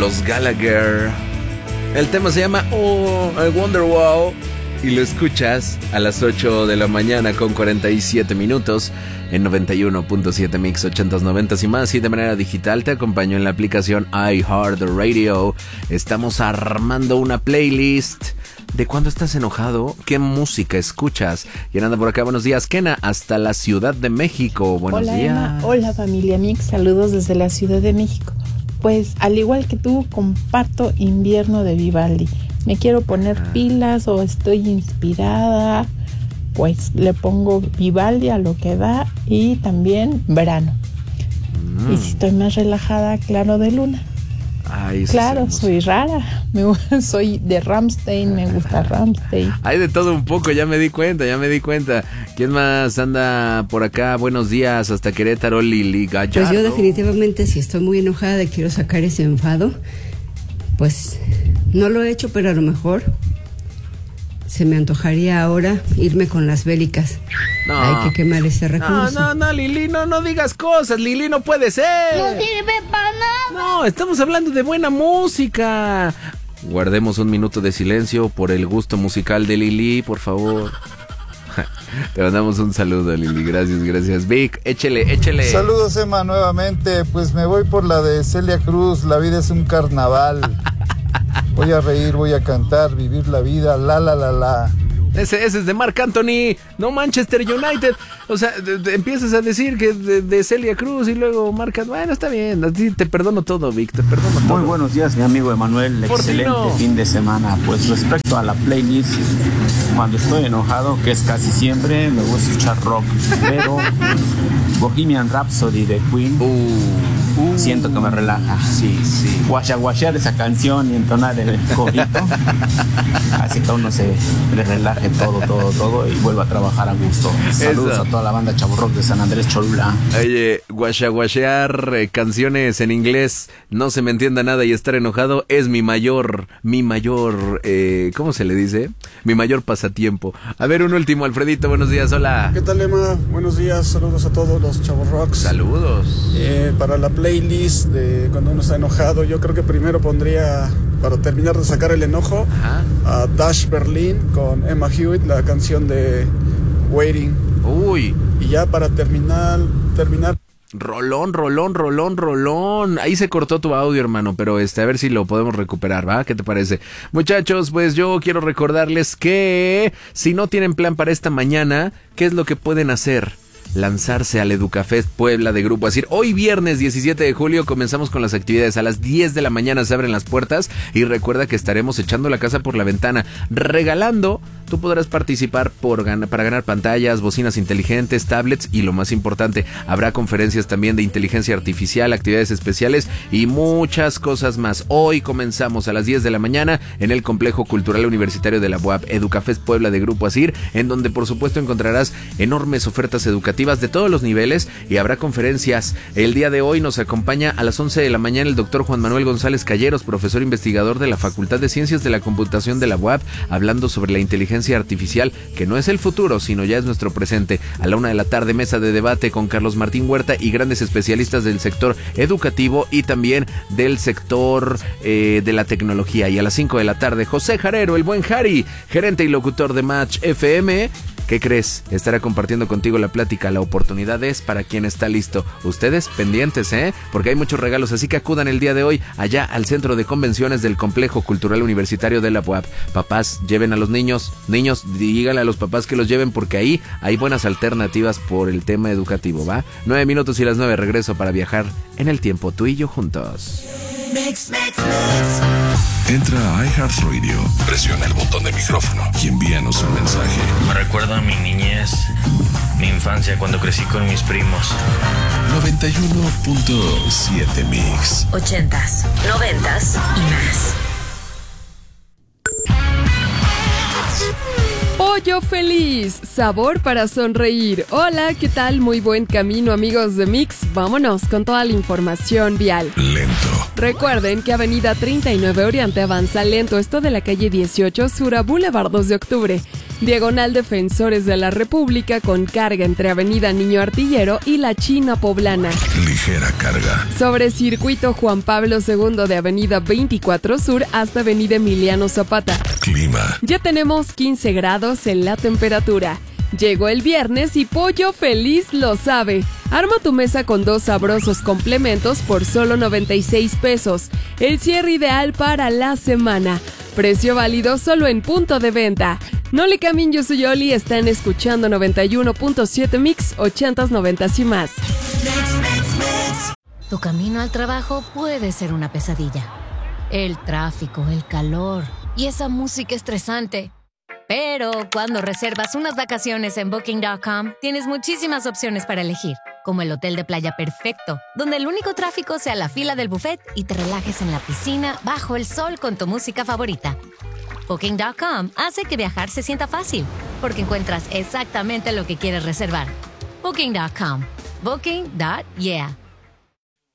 Los Gallagher. El tema se llama Wonderwall y lo escuchas a las 8 de la mañana con 47 minutos en 91.7 Mix 80s, 90s y más, y de manera digital te acompaño en la aplicación iHeartRadio. Estamos armando una playlist de cuando estás enojado, qué música escuchas. Y anda por acá, buenos días, Kena, hasta la Ciudad de México. Buenos días. Emma. Hola familia Mix, saludos desde la Ciudad de México. Pues al igual que tú, comparto Invierno de Vivaldi. Me quiero poner pilas o estoy inspirada, pues le pongo Vivaldi a lo que da, y también Verano. Y si estoy más relajada, Claro de Luna. Ay, claro, soy rara. Soy de Rammstein, me gusta Rammstein. Hay de todo un poco, ya me di cuenta. ¿Quién más anda por acá? Buenos días, hasta Querétaro, Lili Gallardo. Pues yo definitivamente, si estoy muy enojada y quiero sacar ese enfado, pues no lo he hecho, pero a lo mejor se me antojaría ahora irme con las bélicas. No. Hay que quemar ese recurso. No, Lili, no digas cosas, Lili, no puede ser. No sirve para nada. No, estamos hablando de buena música. Guardemos un minuto de silencio por el gusto musical de Lili, por favor. Te mandamos un saludo, Lili, gracias. Vic, échele. Saludos, Emma, nuevamente. Pues me voy por la de Celia Cruz, La vida es un carnaval. Voy a reír, voy a cantar, vivir la vida, la. Ese es de Marc Anthony, no Manchester United. O sea, empiezas a decir que de Celia Cruz y luego Marc Anthony. Bueno, está bien, a ti te perdono todo, Vic, te perdono todo. Muy buenos días, mi amigo Emanuel, excelente fin de semana. Pues respecto a la playlist, cuando estoy enojado, que es casi siempre, me gusta escuchar rock, pero Bohemian Rhapsody de Queen, siento que me relaja. Sí. Guachaguachear esa canción y entonar el cojito, así que uno se le relaje todo y vuelva a trabajar a gusto. Saludos a toda la banda Chavo Rock de San Andrés Cholula. Oye, guachaguachear canciones en inglés, no se me entienda nada y estar enojado es mi mayor, ¿cómo se le dice? Mi mayor pasatiempo. A ver, un último, Alfredito, buenos días, hola. ¿Qué tal, Emma? Buenos días, saludos a todos los Chavo Rocks. Saludos. Para la playlist de cuando uno está enojado, yo creo que primero pondría, para terminar de sacar el enojo, a Dash Berlin con Emma Hewitt, la canción de Waiting. Uy. Y ya para terminar. Rolón. Ahí se cortó tu audio, hermano, pero a ver si lo podemos recuperar, ¿va? ¿Qué te parece? Muchachos, pues yo quiero recordarles que si no tienen plan para esta mañana, ¿qué es lo que pueden hacer? Lanzarse al Educafest Puebla de Grupo Asir. Hoy viernes 17 de julio comenzamos con las actividades. A las 10 de la mañana se abren las puertas y recuerda que estaremos echando la casa por la ventana, regalando. Tú podrás participar para ganar pantallas, bocinas inteligentes, tablets y lo más importante, habrá conferencias también de inteligencia artificial, actividades especiales y muchas cosas más. Hoy comenzamos a las 10 de la mañana en el Complejo Cultural Universitario de la UAP, Educafest Puebla de Grupo Asir, en donde por supuesto encontrarás enormes ofertas educativas de todos los niveles y habrá conferencias. El día de hoy nos acompaña a las 11 de la mañana el doctor Juan Manuel González Calleros, profesor investigador de la Facultad de Ciencias de la Computación de la UAP, hablando sobre la inteligencia artificial, que no es el futuro, sino ya es nuestro presente. A la 1 de la tarde, mesa de debate con Carlos Martín Huerta y grandes especialistas del sector educativo y también del sector de la tecnología. Y a las 5 de la tarde, José Jarero, el buen Jari, gerente y locutor de Match FM. ¿Qué crees? Estará compartiendo contigo la plática. La oportunidad es para quien está listo. Ustedes pendientes, porque hay muchos regalos, así que acudan el día de hoy allá al Centro de Convenciones del Complejo Cultural Universitario de la UAP. Papás, lleven a los niños, díganle a los papás que los lleven porque ahí hay buenas alternativas por el tema educativo, ¿va? 9 minutos y las 9, regreso para viajar en el tiempo, tú y yo juntos. Mix. Entra a iHeartRadio, presiona el botón de micrófono y envíanos un mensaje. Me recuerda a mi niñez, mi infancia cuando crecí con mis primos. 91.7 Mix. 80s, 90s y más. Pollo feliz, sabor para sonreír. Hola, ¿qué tal? Muy buen camino, amigos de Mix. Vámonos con toda la información vial. Lento. Recuerden que Avenida 39 Oriente avanza lento, esto de la calle 18 Sur a Boulevard 2 de Octubre. diagonal Defensores de la República, con carga entre Avenida Niño Artillero y la China Poblana. Ligera carga. Sobre circuito Juan Pablo II de Avenida 24 Sur hasta Avenida Emiliano Zapata. Clima. Ya tenemos 15 grados en la temperatura. Llegó el viernes y Pollo Feliz lo sabe. Arma tu mesa con 2 sabrosos complementos por solo 96 pesos. El cierre ideal para la semana. Precio válido solo en punto de venta. No le cambien, yo soy Oli, están escuchando 91.7 Mix, 80s, 90s y más. Tu camino al trabajo puede ser una pesadilla. El tráfico, el calor y esa música estresante. Pero cuando reservas unas vacaciones en Booking.com, tienes muchísimas opciones para elegir, como el hotel de playa perfecto, donde el único tráfico sea la fila del buffet y te relajes en la piscina bajo el sol con tu música favorita. Booking.com hace que viajar se sienta fácil, porque encuentras exactamente lo que quieres reservar. Booking.com. Booking.yeah.